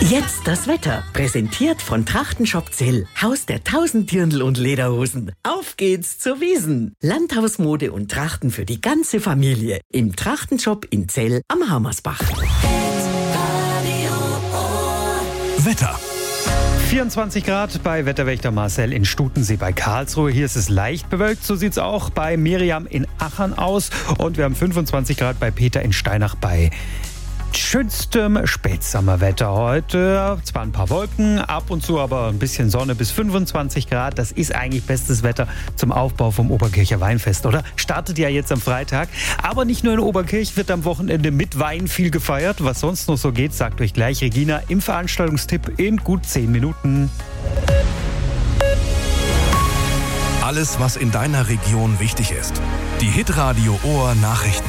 Jetzt das Wetter. Präsentiert von Trachtenshop Zell. Haus der 1000 Dirndl und Lederhosen. Auf geht's zur Wiesn. Landhausmode und Trachten für die ganze Familie. Im Trachtenshop in Zell am Hammersbach. Wetter. 24 Grad bei Wetterwächter Marcel in Stutensee bei Karlsruhe. Hier ist es leicht bewölkt. So sieht's auch bei Miriam in Achern aus. Und wir haben 25 Grad bei Peter in Steinach bei schönstem Spätsommerwetter heute. Zwar ein paar Wolken, ab und zu aber ein bisschen Sonne bis 25 Grad. Das ist eigentlich bestes Wetter zum Aufbau vom Oberkircher Weinfest, oder? Startet ja jetzt am Freitag. Aber nicht nur in Oberkirch wird am Wochenende mit Wein viel gefeiert. Was sonst noch so geht, sagt euch gleich Regina im Veranstaltungstipp in gut 10 Minuten. Alles, was in deiner Region wichtig ist. Die Hitradio Ohr Nachrichten.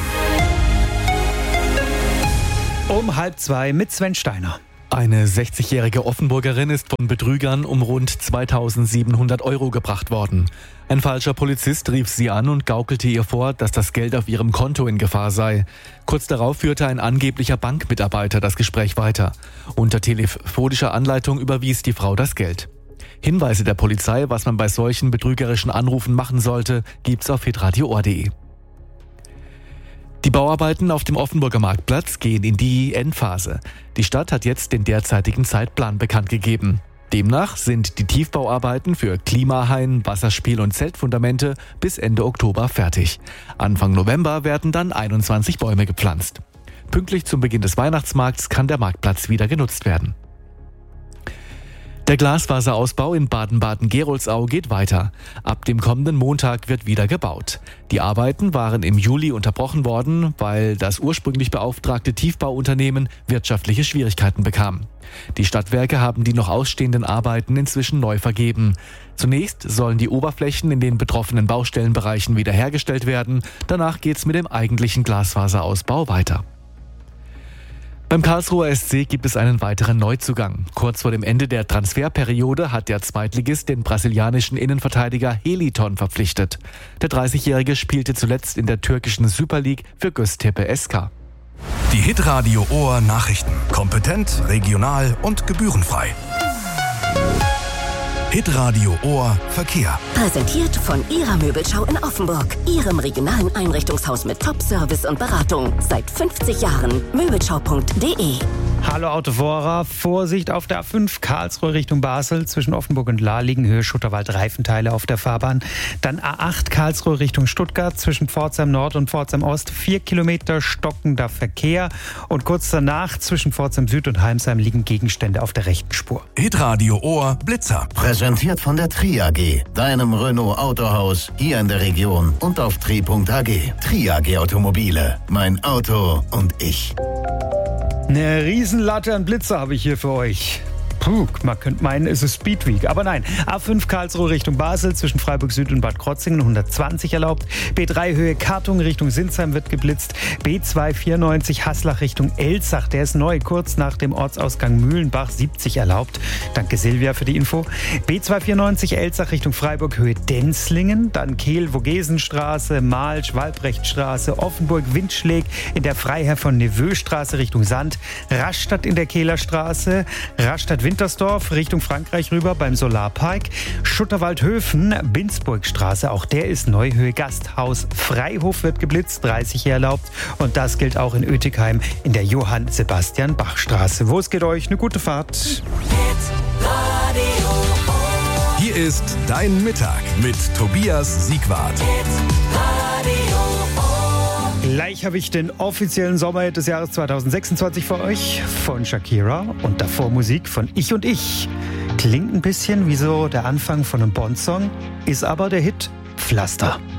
Um 1:30 mit Sven Steiner. Eine 60-jährige Offenburgerin ist von Betrügern um rund 2.700 € gebracht worden. Ein falscher Polizist rief sie an und gaukelte ihr vor, dass das Geld auf ihrem Konto in Gefahr sei. Kurz darauf führte ein angeblicher Bankmitarbeiter das Gespräch weiter. Unter telefonischer Anleitung überwies die Frau das Geld. Hinweise der Polizei, was man bei solchen betrügerischen Anrufen machen sollte, gibt's auf hitradioohr.de. Die Bauarbeiten auf dem Offenburger Marktplatz gehen in die Endphase. Die Stadt hat jetzt den derzeitigen Zeitplan bekannt gegeben. Demnach sind die Tiefbauarbeiten für Klimahain, Wasserspiel- und Zeltfundamente bis Ende Oktober fertig. Anfang November werden dann 21 Bäume gepflanzt. Pünktlich zum Beginn des Weihnachtsmarkts kann der Marktplatz wieder genutzt werden. Der Glasfaserausbau in Baden-Baden-Geroldsau geht weiter. Ab dem kommenden Montag wird wieder gebaut. Die Arbeiten waren im Juli unterbrochen worden, weil das ursprünglich beauftragte Tiefbauunternehmen wirtschaftliche Schwierigkeiten bekam. Die Stadtwerke haben die noch ausstehenden Arbeiten inzwischen neu vergeben. Zunächst sollen die Oberflächen in den betroffenen Baustellenbereichen wiederhergestellt werden. Danach geht's mit dem eigentlichen Glasfaserausbau weiter. Beim Karlsruher SC gibt es einen weiteren Neuzugang. Kurz vor dem Ende der Transferperiode hat der Zweitligist den brasilianischen Innenverteidiger Heliton verpflichtet. Der 30-Jährige spielte zuletzt in der türkischen Super League für Göztepe SK. Die Hitradio Ohr Nachrichten. Kompetent, regional und gebührenfrei. Hitradio Ohr Verkehr. Präsentiert von Ihrer Möbelschau in Offenburg. Ihrem regionalen Einrichtungshaus mit Top-Service und Beratung. Seit 50 Jahren. Möbelschau.de. Hallo Autofahrer, Vorsicht auf der A5 Karlsruhe Richtung Basel. Zwischen Offenburg und Lahr liegen Höhe Schutterwald Reifenteile auf der Fahrbahn. Dann A8 Karlsruhe Richtung Stuttgart. Zwischen Pforzheim Nord und Pforzheim Ost 4 Kilometer stockender Verkehr. Und kurz danach zwischen Pforzheim Süd und Heimsheim liegen Gegenstände auf der rechten Spur. Hitradio Ohr Blitzer. Präsentiert von der Tri-AG, deinem Renault Autohaus hier in der Region und auf tri.ag. Tri-AG Automobile, mein Auto und ich. Eine Riesenlatte an Blitzer habe ich hier für euch. Puh, man könnte meinen, es ist Speedweek. Aber nein, A5 Karlsruhe Richtung Basel, zwischen Freiburg Süd und Bad Krotzingen 120 erlaubt. B3 Höhe Kartung Richtung Sinsheim wird geblitzt. B294 Haslach Richtung Elzach, der ist neu, kurz nach dem Ortsausgang Mühlenbach 70 erlaubt. Danke Silvia für die Info. B294 Elzach Richtung Freiburg Höhe Denzlingen. Dann Kehl-Vogesenstraße, Malsch-Walbrechtstraße, Offenburg-Windschläg in der Freiherr von Neveu-Straße Richtung Sand. Rastatt in der Kehler Straße. Rastatt-Wintersdorf Richtung Frankreich rüber beim Solarpark. Schutterwaldhöfen, Binsburgstraße, auch der ist neu. Höhe Gasthaus Freihof wird geblitzt, 30 hier erlaubt. Und das gilt auch in Oetikheim in der Johann-Sebastian-Bach-Straße. Wo es geht euch? Eine gute Fahrt. Hier ist dein Mittag mit Tobias Siegwart. Gleich habe ich den offiziellen Sommerhit des Jahres 2026 für euch von Shakira und davor Musik von Ich und Ich. Klingt ein bisschen wie so der Anfang von einem Bond-Song, ist aber der Hit Pflaster.